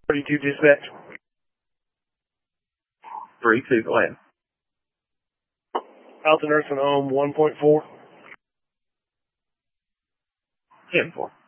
32 dispatch. 3-2, go ahead. Alton Nursing Home 1.4. 10-4.